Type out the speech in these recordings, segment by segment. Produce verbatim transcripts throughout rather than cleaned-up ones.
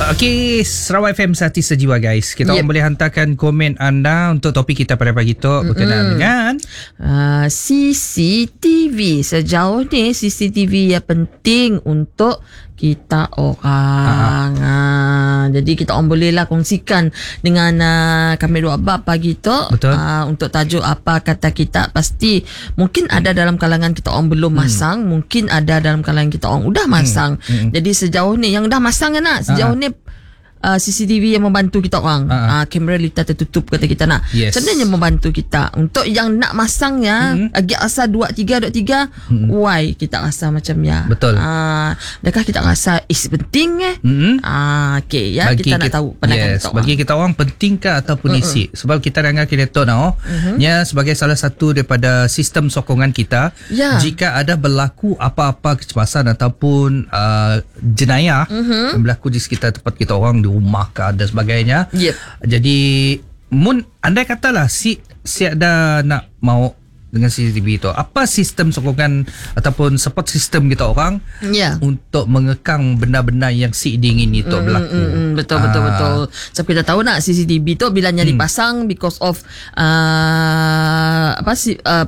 Okey, Sarawak F M Sati Sejiwa guys. Kita Yep. orang boleh hantarkan komen anda untuk topik kita pada pagi tu berkenaan dengan uh, C C T V. Sejauh ni C C T V yang penting untuk kita orang. Uh, jadi kita orang bolehlah kongsikan dengan uh, kami dua bab pagi tu. Betul. Uh, untuk tajuk apa kata kita, pasti mungkin ada dalam kalangan kita orang belum masang, hmm. mungkin ada dalam kalangan kita orang udah masang. Hmm. Hmm. Jadi sejauh ni yang dah masang kan nak, sejauh uh-huh. ni Uh, C C T V yang membantu kita orang. uh-huh. uh, Kamera lita tertutup kata kita nak. Yes. Sebenarnya membantu kita. Untuk yang nak masangnya, mm-hmm. agak rasa dua tiga dua tiga, mm-hmm. why kita rasa macam ya. Betul. uh, Adakah kita rasa is penting eh? mm-hmm. uh, Okay ya, bagi kita, kita nak tahu pandangan yes, kita orang. Bagi kita orang pentingkah ataupun mm-hmm. isi. Sebab kita dengar kita tahu now mm-hmm. nya sebagai salah satu daripada sistem sokongan kita, yeah. jika ada berlaku apa-apa kecemasan ataupun uh, jenayah mm-hmm. yang berlaku di sekitar tempat kita orang, di rumah ke dan sebagainya. Yep. Jadi mun andai katalah si si ada nak mau dengan C C T V itu, apa sistem sokongan ataupun support system kita orang yeah. untuk mengekang benda-benda yang si dingin itu mm, berlaku. Mm, mm, betul betul uh, betul. Sebab kita tahu nak C C T V tu bilanya hmm. dipasang because of uh, apa sih uh,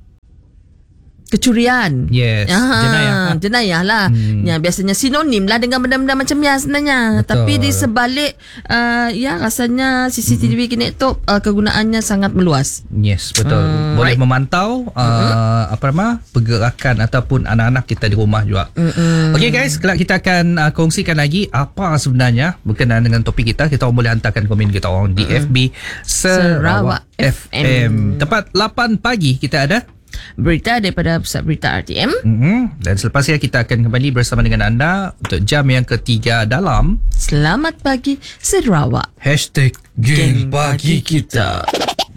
kecurian. Yes. Aha, jenayah. Jenayah lah. Hmm. Ya, biasanya sinonim lah dengan benda-benda macam ya sebenarnya. Betul. Tapi di sebalik uh, ya rasanya C C T V hmm. kini tu uh, kegunaannya sangat meluas. Yes, betul. Hmm, boleh right. memantau uh, hmm. apa nama pergerakan ataupun anak-anak kita di rumah juga. Hmm. Okey guys, kelak kita akan uh, kongsikan lagi apa sebenarnya berkenaan dengan topik kita. Kita boleh hantarkan komen kita orang di hmm. F B Sarawak, Sarawak F M. F M. Tepat lapan pagi kita ada berita daripada Pusat Berita R T M. Mm-hmm. Dan selepas ini kita akan kembali bersama dengan anda untuk jam yang ketiga dalam Selamat Pagi Sarawak. Hashtag Geng Pagi Kita.